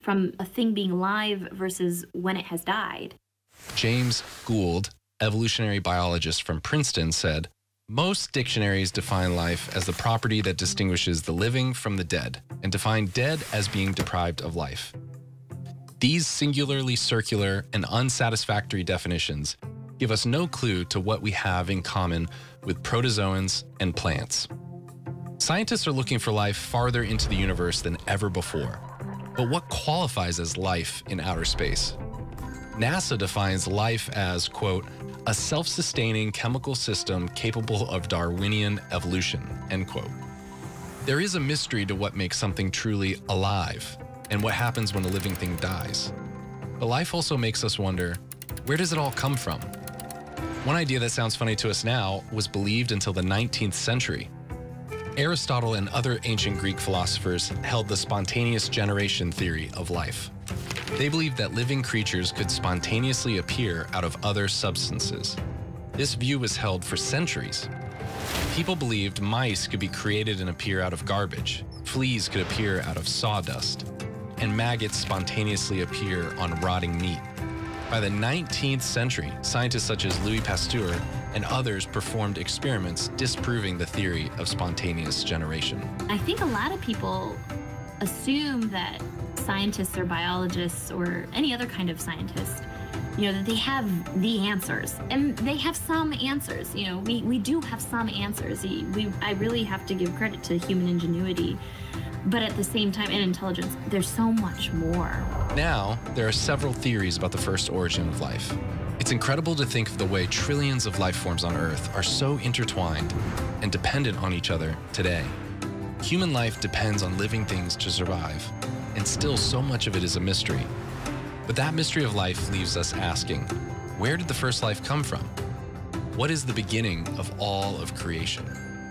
from a thing being live versus when it has died. James Gould, evolutionary biologist from Princeton, said, "Most dictionaries define life as the property that distinguishes the living from the dead, and define dead as being deprived of life. These singularly circular and unsatisfactory definitions give us no clue to what we have in common with protozoans and plants." Scientists are looking for life farther into the universe than ever before. But what qualifies as life in outer space? NASA defines life as, quote, "a self-sustaining chemical system capable of Darwinian evolution," end quote. There is a mystery to what makes something truly alive and what happens when a living thing dies. But life also makes us wonder, where does it all come from? One idea that sounds funny to us now was believed until the 19th century. Aristotle and other ancient Greek philosophers held the spontaneous generation theory of life. They believed that living creatures could spontaneously appear out of other substances. This view was held for centuries. People believed mice could be created and appear out of garbage, fleas could appear out of sawdust, and maggots spontaneously appear on rotting meat. By the 19th century, scientists such as Louis Pasteur and others performed experiments disproving the theory of spontaneous generation. I think a lot of people assume that scientists or biologists or any other kind of scientist, that they have the answers. And they have some answers. We do have some answers. I really have to give credit to human ingenuity. But at the same time, and intelligence, there's so much more. Now, there are several theories about the first origin of life. It's incredible to think of the way trillions of life forms on Earth are so intertwined and dependent on each other today. Human life depends on living things to survive, and still so much of it is a mystery. But that mystery of life leaves us asking, where did the first life come from? What is the beginning of all of creation?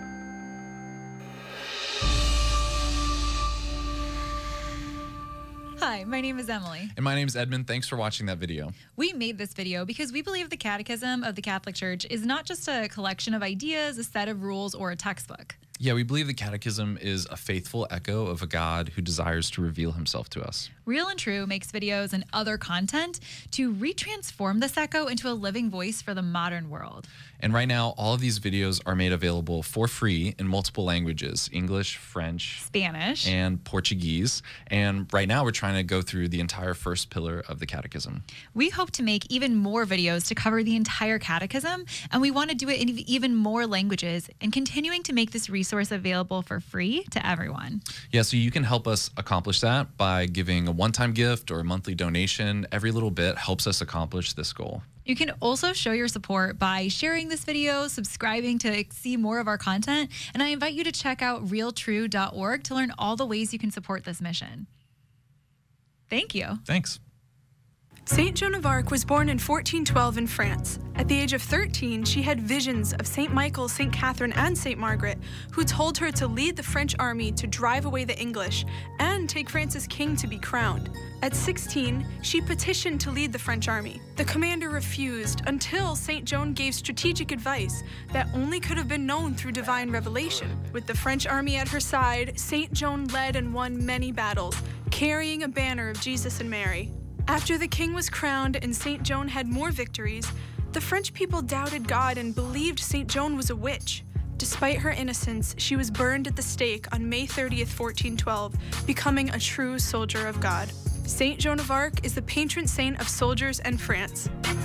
Hi, my name is Emily. And my name is Edmund. Thanks for watching that video. We made this video because we believe the Catechism of the Catholic Church is not just a collection of ideas, a set of rules, or a textbook. Yeah, we believe the Catechism is a faithful echo of a God who desires to reveal himself to us. Real and True makes videos and other content to retransform this echo into a living voice for the modern world. And right now, all of these videos are made available for free in multiple languages: English, French, Spanish, and Portuguese. And right now, we're trying to go through the entire first pillar of the Catechism. We hope to make even more videos to cover the entire Catechism, and we want to do it in even more languages and continuing to make this resource available for free to everyone. Yeah, so you can help us accomplish that by giving a one-time gift or a monthly donation. Every little bit helps us accomplish this goal. You can also show your support by sharing this video, subscribing to see more of our content, and I invite you to check out realtrue.org to learn all the ways you can support this mission. Thank you. Thanks. Saint Joan of Arc was born in 1412 in France. At the age of 13, she had visions of Saint Michael, Saint Catherine, and Saint Margaret, who told her to lead the French army to drive away the English and take France's king to be crowned. At 16, she petitioned to lead the French army. The commander refused until Saint Joan gave strategic advice that only could have been known through divine revelation. With the French army at her side, Saint Joan led and won many battles, carrying a banner of Jesus and Mary. After the king was crowned and Saint Joan had more victories, the French people doubted God and believed Saint Joan was a witch. Despite her innocence, she was burned at the stake on May 30th, 1412, becoming a true soldier of God. Saint Joan of Arc is the patron saint of soldiers and France.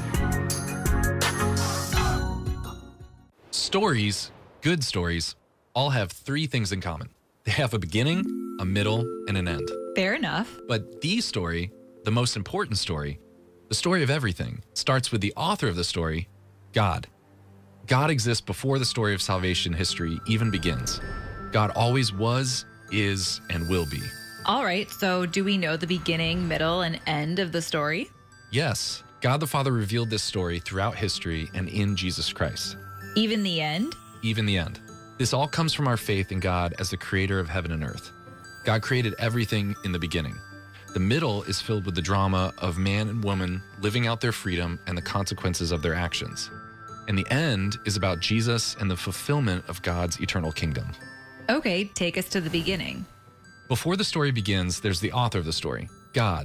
Stories, good stories, all have three things in common. They have a beginning, a middle, and an end. Fair enough. But the story, the most important story, the story of everything, starts with the author of the story, God. God exists before the story of salvation history even begins. God always was, is, and will be. All right, so do we know the beginning, middle, and end of the story? Yes, God the Father revealed this story throughout history and in Jesus Christ. Even the end? Even the end. This all comes from our faith in God as the creator of heaven and earth. God created everything in the beginning. The middle is filled with the drama of man and woman living out their freedom and the consequences of their actions. And the end is about Jesus and the fulfillment of God's eternal kingdom. Okay, take us to the beginning. Before the story begins, there's the author of the story, God